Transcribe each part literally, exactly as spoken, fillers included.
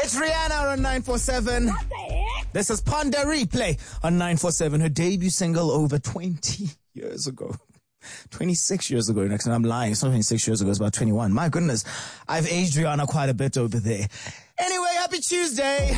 It's Rihanna on nine four seven. What the heck? This is Ponda Replay on nine four seven. Her debut single over twenty years ago. twenty-six years ago. Next, and I'm lying. It's not twenty-six years ago. It's about twenty-one. My goodness. I've aged Rihanna quite a bit over there. Anyway, happy Tuesday.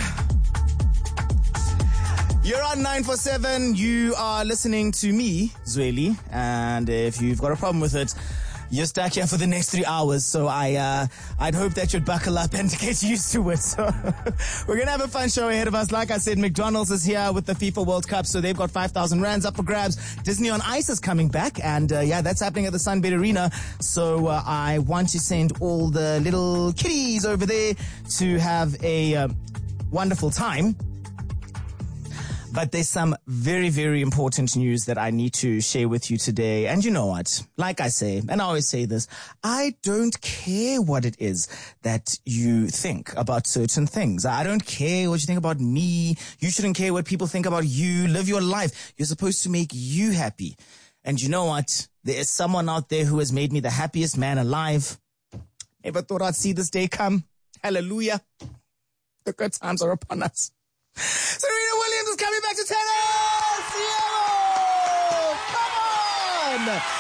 You're on nine four seven. You are listening to me, Zweli. And if you've got a problem with it, you're stuck here for the next three hours. So I, uh, I'd hope that you'd buckle up and get used to it. So we're going to have a fun show ahead of us. Like I said, McDonald's is here with the FIFA World Cup. So they've got five thousand rands up for grabs. Disney on Ice is coming back. And, uh, yeah, that's happening at the Sunbet Arena. So, uh, I want to send all the little kiddies over there to have a, uh, wonderful time. But there's some very, very important news that I need to share with you today. And you know what? Like I say, and I always say this, I don't care what it is that you think about certain things. I don't care what you think about me. You shouldn't care what people think about you. Live your life. You're supposed to make you happy. And you know what? There is someone out there who has made me the happiest man alive. Never thought I'd see this day come. Hallelujah. The good times are upon us. Serena Williams is coming back to tennis! Yo! Come on!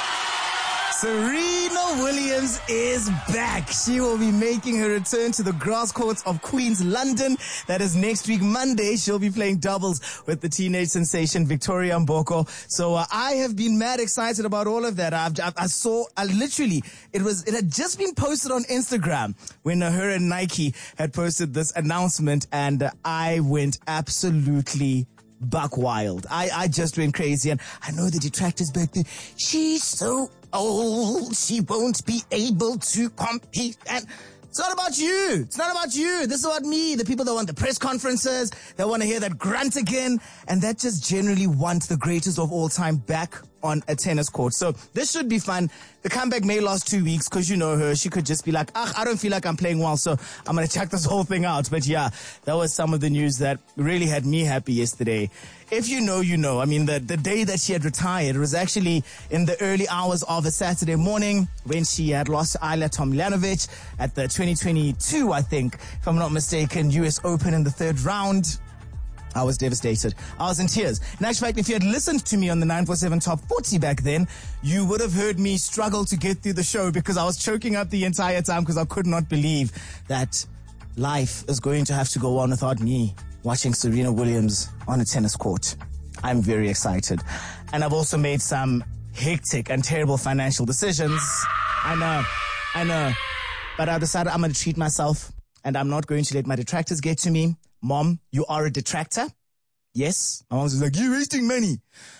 Serena Williams is back. She will be making her return to the grass courts of Queen's London. That is next week, Monday. She'll be playing doubles with the teenage sensation Victoria Mboko. So uh, I have been mad excited about all of that. I've, I, I saw, I literally, it was, it had just been posted on Instagram when uh, her and Nike had posted this announcement, and uh, I went absolutely buck wild. I, I just went crazy, and I know the detractors back there. She's so old, she won't be able to compete. And it's not about you. It's not about you. This is about me, the people that want the press conferences, that want to hear that grunt again, and that just generally want the greatest of all time back on a tennis court. So this should be fun. The comeback may last two weeks because you know her. She could just be like, ah, I don't feel like I'm playing well, so I'm going to check this whole thing out. But yeah, that was some of the news that really had me happy yesterday. If you know, you know. I mean, the, the day that she had retired was actually in the early hours of a Saturday morning when she had lost to Ayla Tomljanovic at the twenty twenty-two, I think, if I'm not mistaken, U S Open in the third round. I was devastated. I was in tears. In actual fact, if you had listened to me on the nine four seven Top forty back then, you would have heard me struggle to get through the show because I was choking up the entire time because I could not believe that life is going to have to go on without me watching Serena Williams on a tennis court. I'm very excited. And I've also made some hectic and terrible financial decisions. I know. I know. But I decided I'm going to treat myself and I'm not going to let my detractors get to me. Mom, you are a detractor? Yes. My mom's just like, you're wasting money.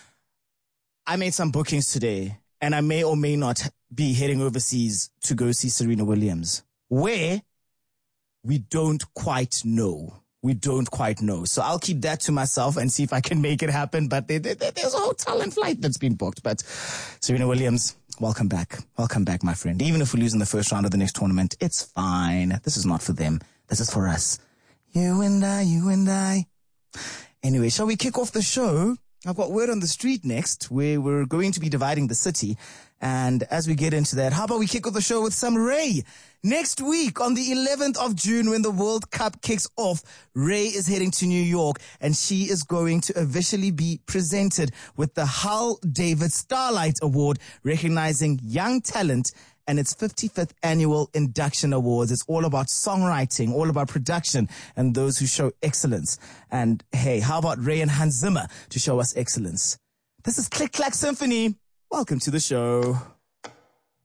I made some bookings today, and I may or may not be heading overseas to go see Serena Williams. Where? We don't quite know. We don't quite know. So I'll keep that to myself and see if I can make it happen. But there, there, there's a hotel and flight that's been booked. But Serena Williams, welcome back. Welcome back, my friend. Even if we lose in the first round of the next tournament, it's fine. This is not for them. This is for us. You and I, you and I. Anyway, shall we kick off the show? I've got word on the street next where we're going to be dividing the city. And as we get into that, how about we kick off the show with some Ray? Next week on the eleventh of June when the World Cup kicks off, Ray is heading to New York and she is going to officially be presented with the Hal David Starlight Award, recognizing young talent and its fifty-fifth annual induction awards. It's all about songwriting, all about production, and those who show excellence. And hey, how about Ray and Hans Zimmer to show us excellence? This is Click Clack Symphony. Welcome to the show.